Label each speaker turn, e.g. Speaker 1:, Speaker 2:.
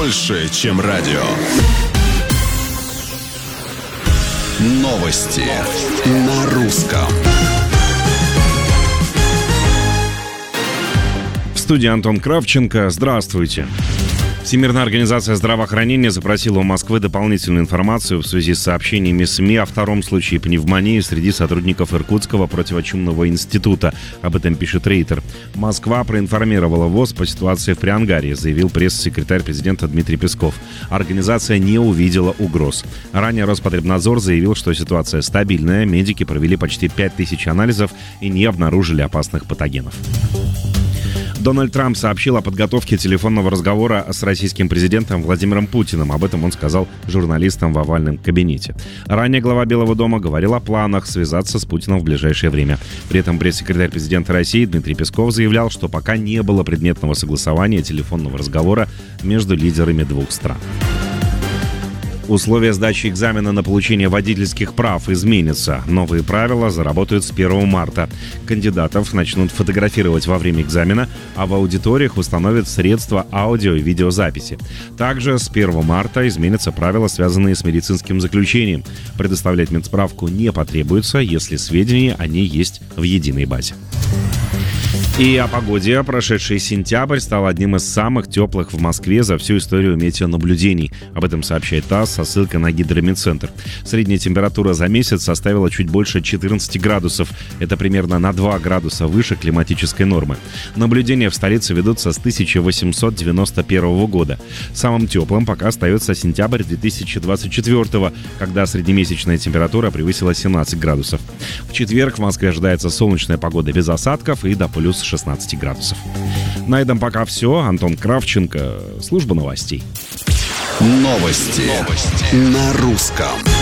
Speaker 1: больше, чем радио. Новости на русском.
Speaker 2: В студии Антон Кравченко. Здравствуйте. Всемирная организация здравоохранения запросила у Москвы дополнительную информацию в связи с сообщениями СМИ о втором случае пневмонии среди сотрудников Иркутского противочумного института. Об этом пишет Рейтер. Москва проинформировала ВОЗ по ситуации в Приангарии, заявил пресс-секретарь президента Дмитрий Песков. Организация не увидела угроз. Ранее Роспотребнадзор заявил, что ситуация стабильная, медики провели почти 5000 анализов и не обнаружили опасных патогенов. Дональд Трамп сообщил о подготовке телефонного разговора с российским президентом Владимиром Путиным. Об этом он сказал журналистам в овальном кабинете. Ранее глава Белого дома говорил о планах связаться с Путиным в ближайшее время. При этом пресс-секретарь президента России Дмитрий Песков заявлял, что пока не было предметного согласования телефонного разговора между лидерами двух стран. Условия сдачи экзамена на получение водительских прав изменятся. Новые правила заработают с 1 марта. Кандидатов начнут фотографировать во время экзамена, а в аудиториях установят средства аудио и видеозаписи. Также с 1 марта изменятся правила, связанные с медицинским заключением. Предоставлять медсправку не потребуется, если сведения о ней есть в единой базе. И о погоде. Прошедший сентябрь стал одним из самых теплых в Москве за всю историю метеонаблюдений. Об этом сообщает ТАСС со ссылкой на Гидрометцентр. Средняя температура за месяц составила чуть больше 14 градусов. Это примерно на 2 градуса выше климатической нормы. Наблюдения в столице ведутся с 1891 года. Самым теплым пока остается сентябрь 2024, когда среднемесячная температура превысила 17 градусов. В четверг в Москве ожидается солнечная погода без осадков и до плюс 16 градусов. На этом пока все. Антон Кравченко, служба новостей.
Speaker 1: Новости на русском.